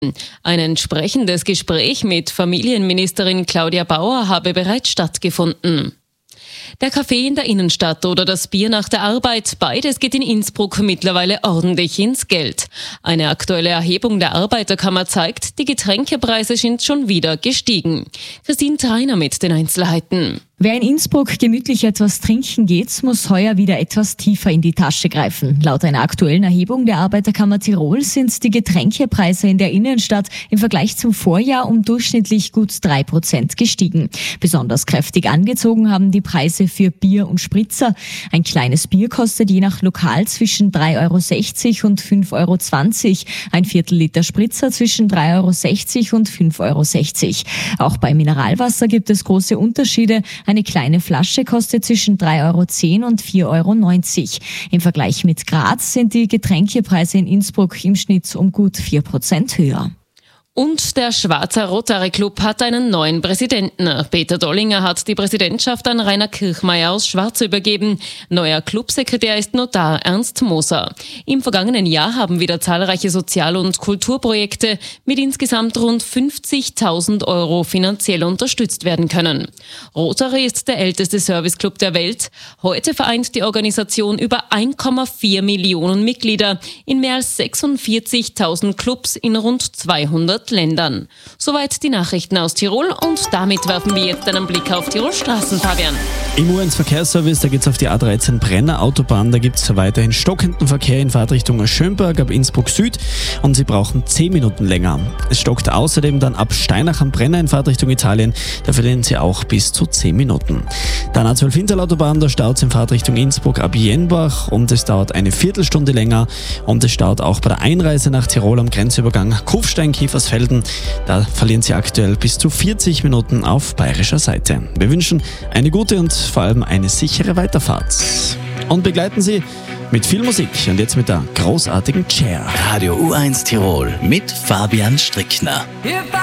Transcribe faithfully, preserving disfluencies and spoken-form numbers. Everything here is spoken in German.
Ein entsprechendes Gespräch mit Familienministerin Claudia Bauer habe bereits stattgefunden. Der Kaffee in der Innenstadt oder das Bier nach der Arbeit, beides geht in Innsbruck mittlerweile ordentlich ins Geld. Eine aktuelle Erhebung der Arbeiterkammer zeigt, die Getränkepreise sind schon wieder gestiegen. Christine Treiner mit den Einzelheiten. Wer in Innsbruck gemütlich etwas trinken geht, muss heuer wieder etwas tiefer in die Tasche greifen. Laut einer aktuellen Erhebung der Arbeiterkammer Tirol sind die Getränkepreise in der Innenstadt im Vergleich zum Vorjahr um durchschnittlich gut drei Prozent gestiegen. Besonders kräftig angezogen haben die Preise für Bier und Spritzer. Ein kleines Bier kostet je nach Lokal zwischen drei Euro sechzig und fünf Euro zwanzig. Ein Viertel Liter Spritzer zwischen drei Euro sechzig und fünf Euro sechzig. Auch bei Mineralwasser gibt es große Unterschiede. Eine kleine Flasche kostet zwischen drei Euro zehn und vier Euro neunzig. Im Vergleich mit Graz sind die Getränkepreise in Innsbruck im Schnitt um gut vier Prozent höher. Und der Schwarzer Rotary Club hat einen neuen Präsidenten. Peter Dollinger hat die Präsidentschaft an Rainer Kirchmeier aus Schwarz übergeben. Neuer Clubsekretär ist Notar Ernst Moser. Im vergangenen Jahr haben wieder zahlreiche Sozial- und Kulturprojekte mit insgesamt rund fünfzigtausend Euro finanziell unterstützt werden können. Rotary ist der älteste Serviceclub der Welt. Heute vereint die Organisation über ein Komma vier Millionen Mitglieder in mehr als sechsundvierzigtausend Clubs in rund zweihundert Ländern. Soweit die Nachrichten aus Tirol und damit werfen wir jetzt einen Blick auf Tirol Straßen, Fabian. Im U eins Verkehrsservice, da geht es auf die A dreizehn Brenner Autobahn, da gibt es weiterhin stockenden Verkehr in Fahrtrichtung Schönberg ab Innsbruck Süd und Sie brauchen zehn Minuten länger. Es stockt außerdem dann ab Steinach am Brenner in Fahrtrichtung Italien, da verlieren Sie auch bis zu zehn Minuten. Dann A zwölf Hinterlautobahn, da staut es in Fahrtrichtung Innsbruck ab Jenbach und es dauert eine Viertelstunde länger und es staut auch bei der Einreise nach Tirol am Grenzübergang Kufstein-Kiefersfelden. Da verlieren Sie aktuell bis zu vierzig Minuten auf bayerischer Seite. Wir wünschen eine gute und vor allem eine sichere Weiterfahrt. Und begleiten Sie mit viel Musik und jetzt mit der großartigen Cher. Radio U eins Tirol mit Fabian Strickner.